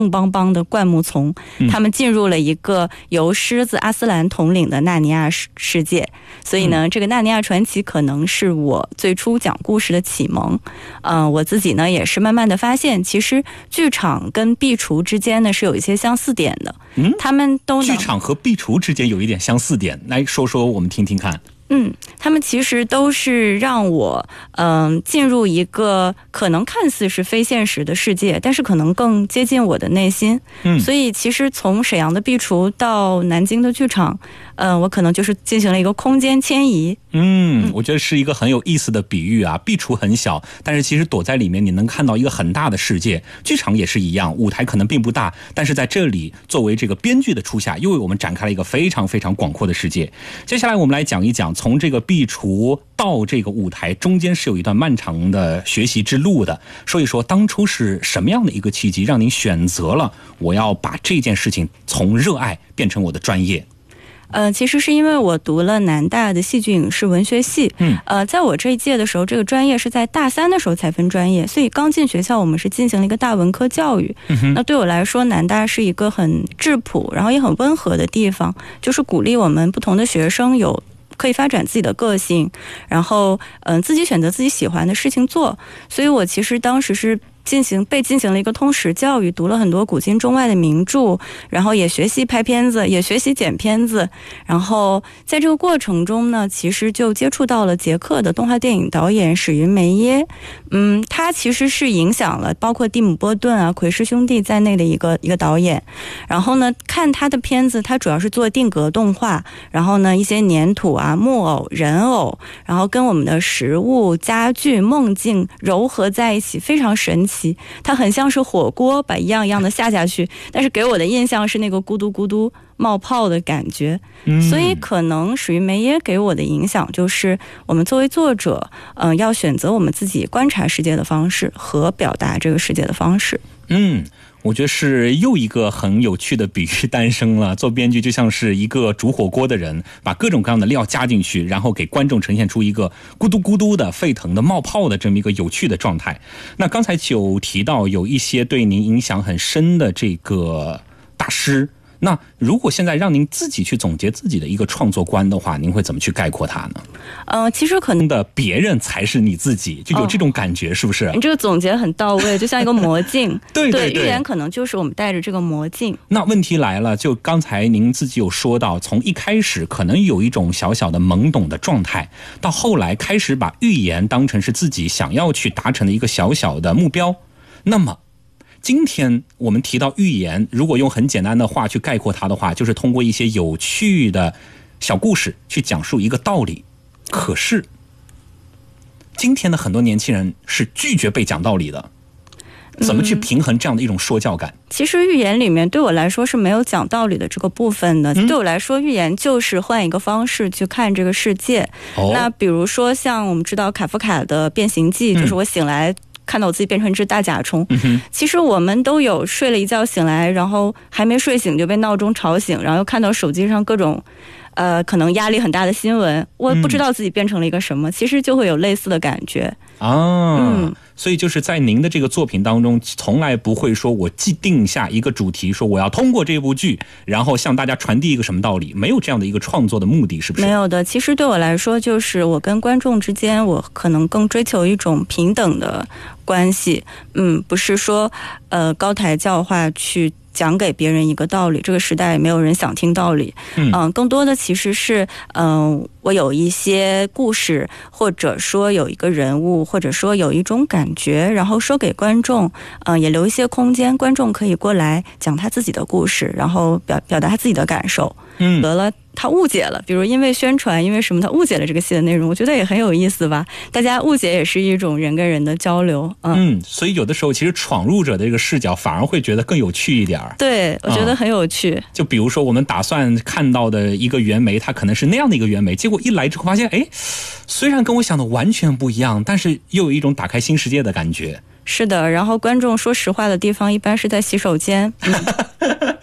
邦邦的灌木丛，他们进入了一个由狮子阿斯兰统领的纳尼亚世界。所以呢，这个纳尼亚传奇可能是我最初讲故事的启蒙。我自己呢也是慢慢的发现，其实剧场跟壁橱之间呢是有一些相似点的。他们都剧场和壁橱之间有一点相似点，来说说我们听听看。 他们其实都是让我进入一个可能看似是非现实的世界，但是可能更接近我的内心。所以其实从沈阳的壁橱到南京的剧场，我可能就是进行了一个空间迁移。 我觉得是一个很有意思的比喻啊。壁橱很小，但是其实躲在里面你能看到一个很大的世界。剧场也是一样，舞台可能并不大，但是在这里作为这个编剧的初夏，又为我们展开了一个非常非常广阔的世界。接下来我们来讲一讲，从这个壁橱到这个舞台中间是有一段漫长的学习之路的。说一说当初是什么样的一个契机让您选择了我要把这件事情从热爱变成我的专业？ 其实是因为我读了南大的戏剧影视文学系。在我这一届的时候，这个专业是在大三的时候才分专业，所以刚进学校我们是进行了一个大文科教育。那对我来说，南大是一个很质朴然后也很温和的地方，就是鼓励我们不同的学生可以发展自己的个性，然后自己选择自己喜欢的事情做。所以我其实当时是进行了一个通识教育，读了很多古今中外的名著，然后也学习拍片子，也学习剪片子。然后在这个过程中呢，其实就接触到了捷克的动画电影导演史云梅耶。他其实是影响了包括蒂姆·波顿啊、奎氏兄弟在内的一个导演。然后呢，看他的片子，他主要是做定格动画，然后呢一些粘土啊、木偶、人偶，然后跟我们的食物、家具、梦境糅合在一起，非常神奇。它很像是火锅把一样一样的下去，但是给我的印象是那个咕嘟咕嘟冒泡的感觉。所以可能史云梅耶给我的影响就是我们作为作者要选择我们自己观察世界的方式和表达这个世界的方式。 我觉得是又一个很有趣的比喻诞生了。做编剧就像是一个煮火锅的人，把各种各样的料加进去，然后给观众呈现出一个咕嘟咕嘟的沸腾的冒泡的这么一个有趣的状态。那刚才就提到有一些对您影响很深的这个大师，那如果现在让您自己去总结自己的一个创作观的话，您会怎么去概括它呢？ 其实可能的别人才是你自己，就有这种感觉，是不是？ 你这个总结很到位，就像一个魔镜。 对， 预言可能就是我们带着这个魔镜。 那问题来了，就刚才您自己有说到，从一开始可能有一种小小的懵懂的状态，到后来开始把预言当成是自己想要去达成的一个小小的目标。那么今天我们提到预言，如果用很简单的话去概括它的话，就是通过一些有趣的小故事去讲述一个道理。可是今天的很多年轻人是拒绝被讲道理的，怎么去平衡这样的一种说教感？ 其实预言里面对我来说是没有讲道理的这个部分的。对我来说，预言就是换一个方式去看这个世界。那比如说像我们知道卡夫卡的变形记，就是我醒来看到我自己变成一只大甲虫。其实我们都有睡了一觉醒来，然后还没睡醒就被闹钟吵醒，然后又看到手机上各种可能压力很大的新闻，我不知道自己变成了一个什么，其实就会有类似的感觉。 所以就是在您的这个作品当中，从来不会说我既定下一个主题，说我要通过这部剧然后向大家传递一个什么道理，没有这样的一个创作的目的，是不是？ 没有的。其实对我来说，就是我跟观众之间，我可能更追求一种平等的关系。不是说高台教化去讲给别人一个道理，这个时代也没有人想听道理。更多的其实是我有一些故事，或者说有一个人物，或者说有一种感觉，然后说给观众，也留一些空间，观众可以过来讲他自己的故事，然后表达他自己的感受。得了他误解了，比如因为宣传，因为什么他误解了这个戏的内容，我觉得也很有意思吧。大家误解也是一种人跟人的交流。 所以有的时候其实闯入者的这个视角反而会觉得更有趣一点。 对，我觉得很有趣。 就比如说我们打算看到的一个袁枚，它可能是那样的一个袁枚，结果一来之后发现，虽然跟我想的完全不一样，但是又有一种打开新世界的感觉。 是的，然后观众说实话的地方一般是在洗手间。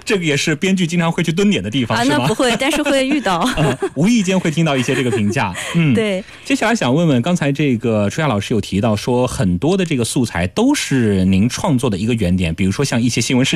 这个也是编剧经常会去蹲点的地方，是吗？ 那不会，但是会遇到， 无意间会听到一些这个评价。 对。 接下来想问问，刚才这个初夏老师有提到说，很多的这个素材都是您创作的一个原点，比如说像一些新闻事